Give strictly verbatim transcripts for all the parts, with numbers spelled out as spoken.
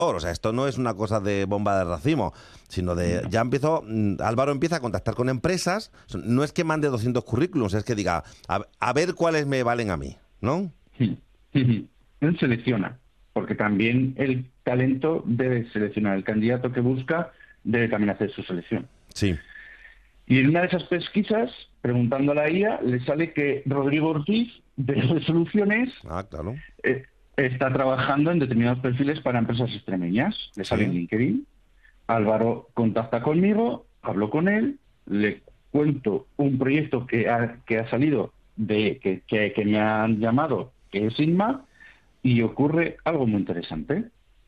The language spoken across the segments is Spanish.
O sea, esto no es una cosa de bomba de racimo, sino de, ya empezó, mm, Álvaro empieza a contactar con empresas, no es que mande doscientos currículums, es que diga, a, a ver cuáles me valen a mí, ¿no? Sí, sí, sí. Él selecciona, porque también el talento debe seleccionar, el candidato que busca debe también hacer su selección. Sí. Y en una de esas pesquisas, preguntando a la I A, le sale que Rodrigo Ortiz, de Resoluciones, Ah, claro. eh, está trabajando en determinados perfiles para empresas extremeñas. Le sale en Sí. LinkedIn. Álvaro contacta conmigo, hablo con él, le cuento un proyecto que ha, que ha salido, de que, que, que me han llamado, que es Inma, y ocurre algo muy interesante.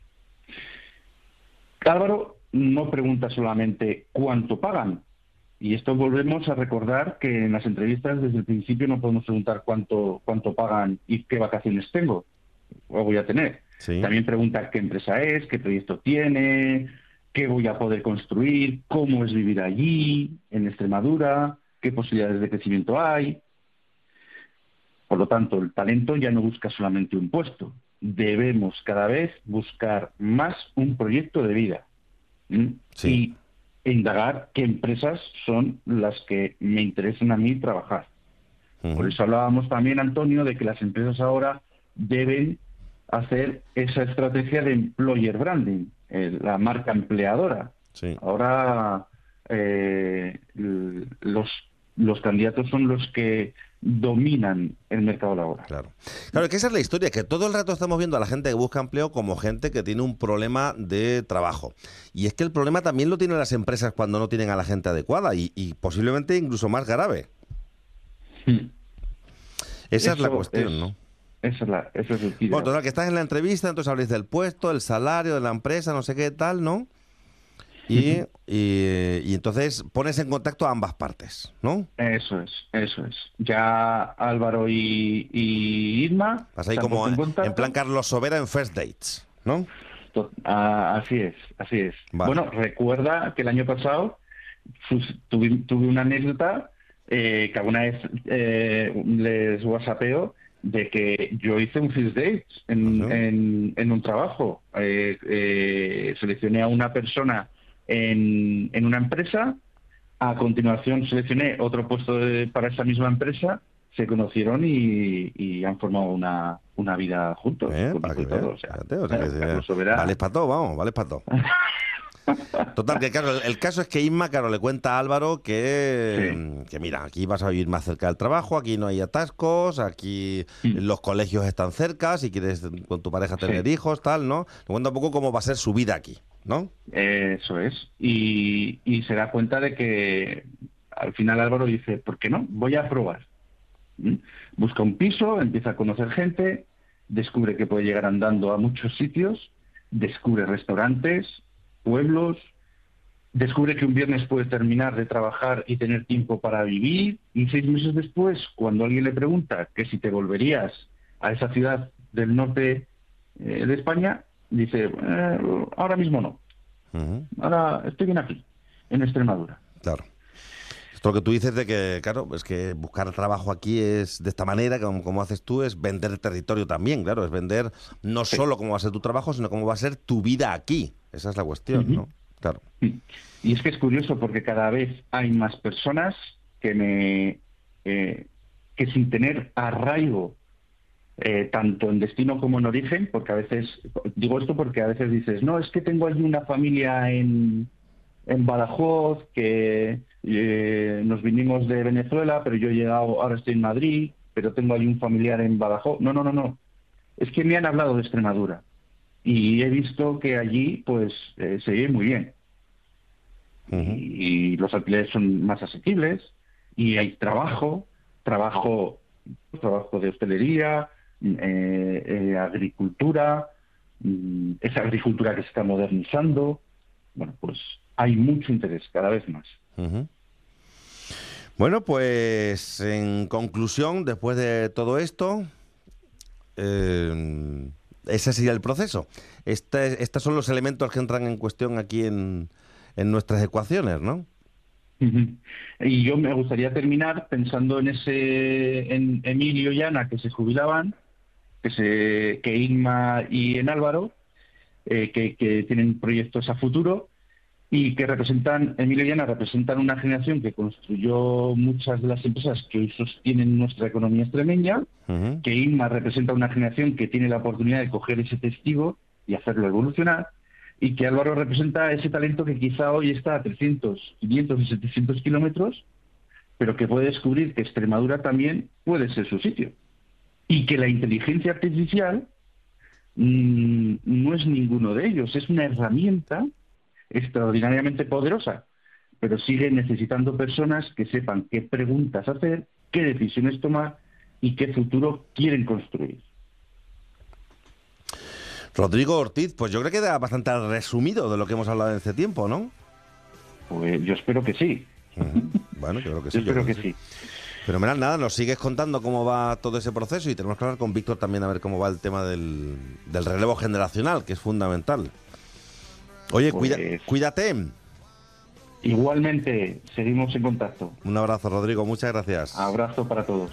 Álvaro no pregunta solamente cuánto pagan, y esto volvemos a recordar que en las entrevistas desde el principio no podemos preguntar cuánto, cuánto pagan y qué vacaciones tengo o voy a tener. Sí. También pregunta qué empresa es, qué proyecto tiene, qué voy a poder construir, cómo es vivir allí, en Extremadura, qué posibilidades de crecimiento hay. Por lo tanto, el talento ya no busca solamente un puesto. Debemos cada vez buscar más un proyecto de vida. ¿Mm? Sí. Y indagar qué empresas son las que me interesan a mí trabajar. Uh-huh. Por eso hablábamos también, Antonio, de que las empresas ahora deben hacer esa estrategia de employer branding, eh, la marca empleadora. Sí. Ahora eh, los, los candidatos son los que dominan el mercado laboral. Claro. Claro, que esa es la historia, que todo el rato estamos viendo a la gente que busca empleo como gente que tiene un problema de trabajo. Y es que el problema también lo tienen las empresas cuando no tienen a la gente adecuada y, y posiblemente incluso más grave. Sí. Esa Eso es la cuestión, es, ¿no? Esa es, la, esa es el key de Bueno, la total, que estás en la entrevista, entonces habléis del puesto, el salario de la empresa, no sé qué tal, ¿no? Y, y, y entonces pones en contacto a ambas partes, ¿no? Eso es, eso es. Ya Álvaro y, y Irma Vas ahí se han como puesto en en plan contacto. Carlos Sobera en First Dates, ¿no? To- ah, así es, así es. Vale. Bueno, recuerda que el año pasado sus- tuve, tuve una anécdota eh, que alguna vez eh, les whatsappeo de que yo hice un first date en, Ajá. en, en un trabajo. Eh, eh, seleccioné a una persona en, en una empresa, a continuación seleccioné otro puesto de- para esa misma empresa, se conocieron y, y han formado una, una vida juntos, Eh, con para hijo que y todo. veas, O sea, fíjate, o sea que, eh, Carlos Sobera. vales para todo, vamos, vales para todo. Total, que claro, el, el caso es que Inma, claro, le cuenta a Álvaro que, Sí. mm, que mira, aquí vas a vivir más cerca del trabajo, aquí no hay atascos, aquí Mm. los colegios están cerca, si quieres con tu pareja tener Sí. hijos, tal, ¿no? Le cuenta un poco cómo va a ser su vida aquí, ¿no? Eso es. Y, y se da cuenta de que al final Álvaro dice, ¿por qué no? Voy a probar. ¿Mm? Busca un piso, empieza a conocer gente, descubre que puede llegar andando a muchos sitios, descubre restaurantes, pueblos, descubre que un viernes puede terminar de trabajar y tener tiempo para vivir, y seis meses después, cuando alguien le pregunta que si te volverías a esa ciudad del norte eh, de España, dice, eh, ahora mismo no. Ujú. Ahora estoy bien aquí, en Extremadura. Claro. Esto lo que tú dices de que, claro, es que buscar trabajo aquí es de esta manera, como, como haces tú, es vender el territorio también, claro, es vender no Sí. solo cómo va a ser tu trabajo, sino cómo va a ser tu vida aquí. Esa es la cuestión, Ujú. ¿no? Claro. Y es que es curioso porque cada vez hay más personas que me eh, que sin tener arraigo eh, tanto en destino como en origen, porque a veces, digo esto porque a veces dices, no, es que tengo allí una familia en, en Badajoz, que eh, nos vinimos de Venezuela, pero yo he llegado, ahora estoy en Madrid, pero tengo allí un familiar en Badajoz. No, no, no, no. Es que me han hablado de Extremadura y he visto que allí pues eh, se vive muy bien Ujú. y, y los alquileres son más asequibles y hay trabajo, trabajo, trabajo de hostelería, eh, eh, agricultura, mm, esa agricultura que se está modernizando. Bueno, pues hay mucho interés cada vez más. Ujú. Bueno, pues en conclusión, después de todo esto, eh, ese sería el proceso. Este, estos son los elementos que entran en cuestión aquí en, en nuestras ecuaciones, ¿no? Ujú. Y yo me gustaría terminar pensando en ese, en Emilio y Ana que se jubilaban, que se, que Inma y en Álvaro, eh, que, que tienen proyectos a futuro y que representan, Emilio y Ana, representan una generación que construyó muchas de las empresas que hoy sostienen nuestra economía extremeña, Uh-huh. que Inma representa una generación que tiene la oportunidad de coger ese testigo y hacerlo evolucionar, y que Álvaro representa ese talento que quizá hoy está a trescientos, quinientos y setecientos kilómetros, pero que puede descubrir que Extremadura también puede ser su sitio. Y que la inteligencia artificial mmm, no es ninguno de ellos, es una herramienta extraordinariamente poderosa, pero sigue necesitando personas que sepan qué preguntas hacer, qué decisiones tomar y qué futuro quieren construir. Rodrigo Ortiz, pues yo creo que queda bastante resumido de lo que hemos hablado en este tiempo, ¿no? Pues yo espero que sí. Uh-huh. Bueno, yo creo que sí. Yo espero yo creo que que sí. sí. Pero mirad, nada, nos sigues contando cómo va todo ese proceso y tenemos que hablar con Víctor también a ver cómo va el tema del, del relevo generacional, que es fundamental. Oye, Pues, cuida, cuídate. Igualmente, seguimos en contacto. Un abrazo, Rodrigo, muchas gracias. Abrazo para todos.